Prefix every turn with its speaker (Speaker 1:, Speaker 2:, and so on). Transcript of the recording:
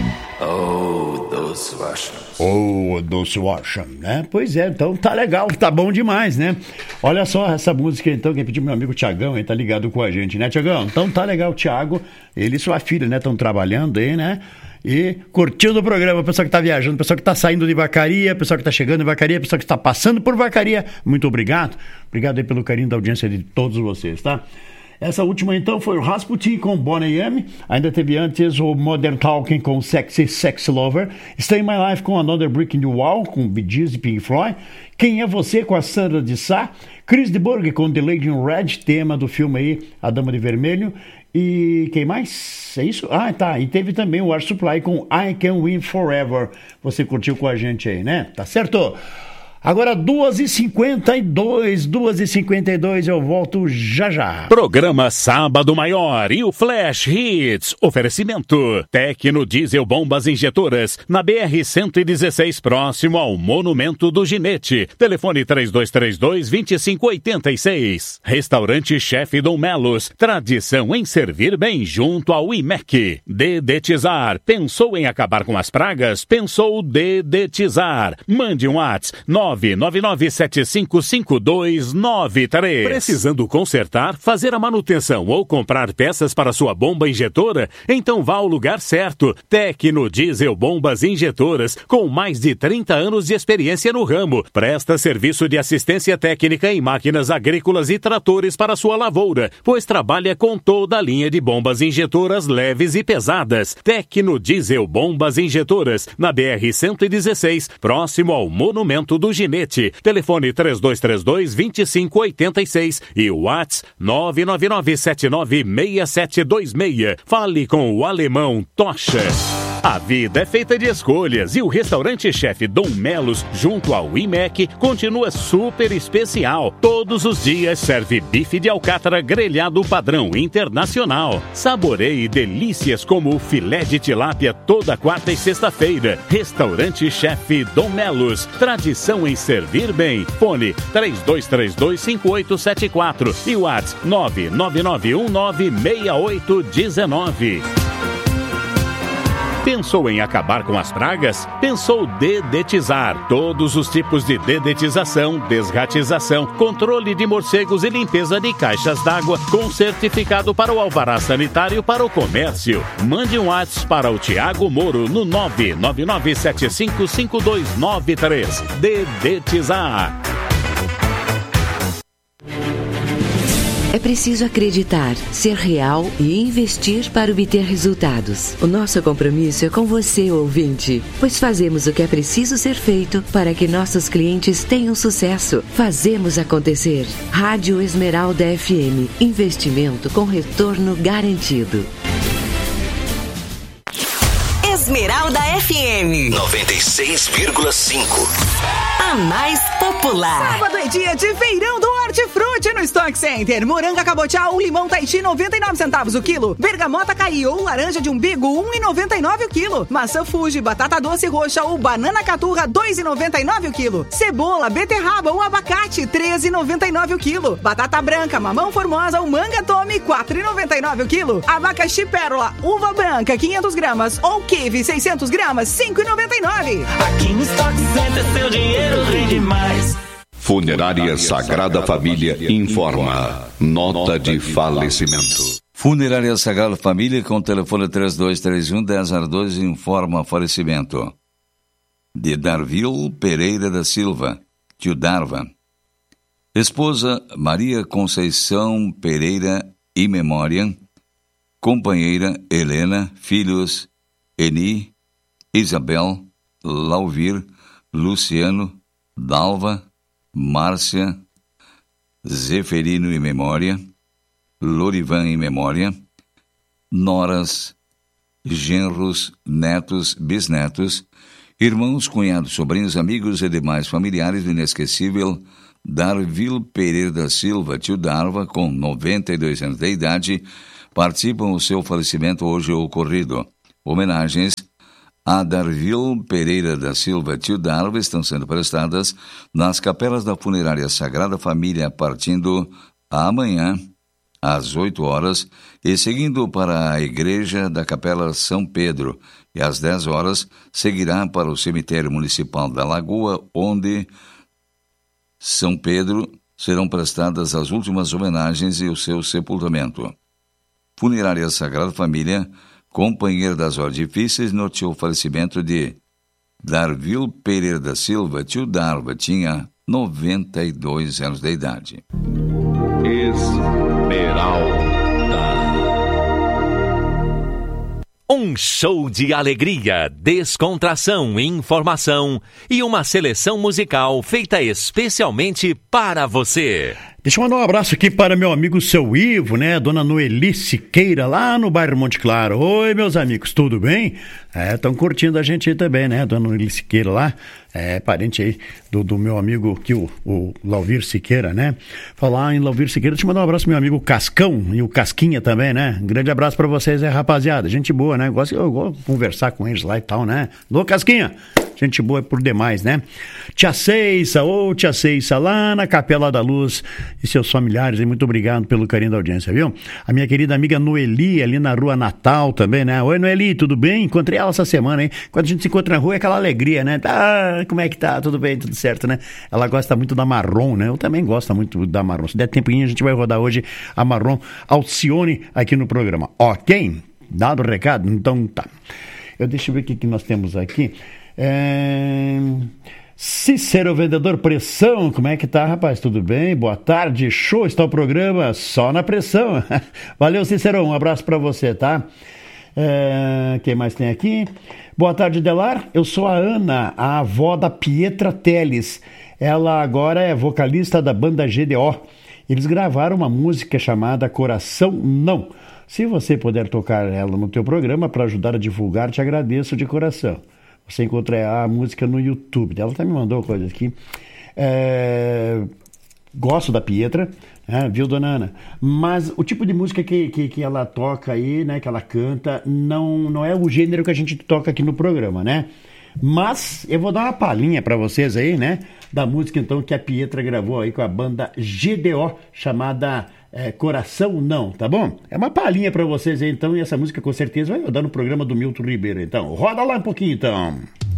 Speaker 1: Oh, Doce Washam.
Speaker 2: Oh, Doce Washam, né? Pois é, então tá legal, tá bom demais, né? Olha só essa música, então, que pediu meu amigo Tiagão, ele tá ligado com a gente, né, Tiagão? Então tá legal, Thiago, ele e sua filha, né, estão trabalhando aí, né? E curtindo o programa, o pessoal que tá viajando, o pessoal que tá saindo de Vacaria, o pessoal que tá chegando em Vacaria, o pessoal que tá passando por Vacaria, muito obrigado. Obrigado aí pelo carinho da audiência de todos vocês, tá? Essa última então foi o Rasputin com Bonnie M. Ainda teve antes o Modern Talking com Sexy Sex Lover. Stay in My Life com Another Brick in the Wall com Bee Gees e Pink Floyd. Quem é Você com a Sandra de Sá. Chris de Burgh com The Lady in Red, tema do filme aí A Dama de Vermelho. E quem mais? É isso? Ah, tá. E teve também o Air Supply com I Can Win Forever. Você curtiu com a gente aí, né? Tá certo? Agora 2h52, eu volto já já.
Speaker 3: Programa Sábado Maior e o Flash Hits. Oferecimento Tecno Diesel Bombas Injetoras na BR-116, próximo ao Monumento do Ginete. Telefone 3232-2586. Restaurante Chefe Dom Melos. Tradição em servir bem junto ao IMEC. Dedetizar. Pensou em acabar com as pragas? Pensou Dedetizar. Mande um WhatsApp 999755293. Precisando consertar, fazer a manutenção ou comprar peças para sua bomba injetora? Então vá ao lugar certo. Tecno Diesel Bombas Injetoras, com mais de 30 anos de experiência no ramo. Presta serviço de assistência técnica em máquinas agrícolas e tratores para sua lavoura, pois trabalha com toda a linha de bombas injetoras leves e pesadas. Tecno Diesel Bombas Injetoras, na BR-116, próximo ao Monumento do Ginete. Telefone 3232-2586 e o WhatsApp 999796726. Fale com o alemão Tocha. A vida é feita de escolhas e o restaurante Chefe Dom Melos, junto ao IMEC, continua super especial. Todos os dias serve bife de alcatra grelhado padrão internacional. Saboreie delícias como o filé de tilápia toda quarta e sexta-feira. Restaurante Chefe Dom Melos, tradição em servir bem. Fone 3232-5874 e WhatsApp 999196819. Pensou em acabar com as pragas? Pensou dedetizar. Todos os tipos de dedetização, desratização, controle de morcegos e limpeza de caixas d'água com certificado para o alvará sanitário para o comércio. Mande um WhatsApp para o Tiago Moro no 999755293. Dedetizar.
Speaker 4: É preciso acreditar, ser real e investir para obter resultados. O nosso compromisso é com você, ouvinte, pois fazemos o que é preciso ser feito para que nossos clientes tenham sucesso. Fazemos acontecer. Rádio Esmeralda FM. Investimento com retorno garantido.
Speaker 5: Esmeralda FM
Speaker 1: 96,5.
Speaker 5: A mais popular.
Speaker 6: Sábado é dia de feirão do Hortifruti no Stock Center. Moranga cabotial, limão Tahiti, 99 centavos o quilo. Bergamota caí ou laranja de umbigo, 1,99 o quilo. Maçã Fuji, batata doce roxa ou banana caturra, 2,99 o quilo. Cebola, beterraba ou abacate, 13,99 o quilo. Batata branca, mamão formosa ou manga tome, 4,99 o quilo. Abacaxi pérola, uva branca, 500 gramas ou kiwi, 600 gramas, 5,99.
Speaker 7: Aqui no Stock Center seu dinheiro rende mais.
Speaker 8: Funerária Sagrada Família informa. Nota de falecimento.
Speaker 9: Funerária Sagrada Família com o telefone 3231-1002 informa falecimento de Darvil Pereira da Silva, tio Darva. Esposa Maria Conceição Pereira e memória. Companheira Helena. Filhos Eni, Isabel, Lauvir, Luciano, Dalva, Márcia, Zeferino em memória, Lorivan em memória, noras, genros, netos, bisnetos, irmãos, cunhados, sobrinhos, amigos e demais familiares do inesquecível Darvil Pereira da Silva, tio Darva, com 92 anos de idade, participam do seu falecimento hoje ocorrido. Homenagens a Darvil Pereira da Silva, tio Darva, estão sendo prestadas nas capelas da Funerária Sagrada Família, partindo amanhã, às 8 horas, e seguindo para a Igreja da Capela São Pedro, e às 10 horas seguirá para o Cemitério Municipal da Lagoa, onde São Pedro serão prestadas as últimas homenagens e o seu sepultamento. Funerária Sagrada Família, companheira das horas difíceis, noticiou o falecimento de Darvil Pereira da Silva. Tio Darva tinha 92 anos de idade.
Speaker 8: Esmeralda.
Speaker 10: Um show de alegria, descontração, informação e uma seleção musical feita especialmente para você.
Speaker 2: Deixa eu mandar um abraço aqui para meu amigo seu Ivo, né? Dona Noeli Siqueira, lá no bairro Monte Claro. Oi, meus amigos, tudo bem? Estão curtindo a gente aí também, né? Dona Noeli Siqueira lá, parente aí do meu amigo aqui, o Lauvir Siqueira, né? Falar em Lauvir Siqueira, deixa eu mandar um abraço pro meu amigo Cascão e o Casquinha também, né? Um grande abraço para vocês, rapaziada. Gente boa, né? Eu gosto de conversar com eles lá e tal, né? Ô, Casquinha! Gente boa por demais, né? Tia Ceiça, Tia Ceiça, lá na Capela da Luz e seus familiares, muito obrigado pelo carinho da audiência, viu? A minha querida amiga Noeli, ali na Rua Natal também, né? Oi, Noeli, tudo bem? Encontrei ela essa semana, hein? Quando a gente se encontra na rua é aquela alegria, né? Como é que tá? Tudo bem, tudo certo, né? Ela gosta muito da Marrom, né? Eu também gosto muito da Marrom. Se der tempinho, a gente vai rodar hoje a Marrom Alcione aqui no programa. Ok? Dado o recado? Então tá. Deixa eu ver o que nós temos aqui. Cícero Vendedor Pressão, como é que tá, rapaz? Tudo bem? Boa tarde, show, está o programa só na pressão. Valeu, Cícero, um abraço pra você, tá? Quem mais tem aqui? Boa tarde, Delar, eu sou a Ana, a avó da Pietra Teles. Ela agora é vocalista da banda GDO. Eles gravaram uma música chamada Coração Não. Se você puder tocar ela no teu programa para ajudar a divulgar, te agradeço de coração. Você encontra a música no YouTube. Ela até me mandou coisa aqui. Gosto da Pietra, viu, dona Ana? Mas o tipo de música que ela toca aí, né, que ela canta, não é o gênero que a gente toca aqui no programa, né? Mas eu vou dar uma palhinha para vocês aí, né? Da música, então, que a Pietra gravou aí com a banda GDO, chamada Coração Não, tá bom? É uma palhinha para vocês aí, então, e essa música com certeza vai rodar no programa do Milton Ribeiro, então. Roda lá um pouquinho, então.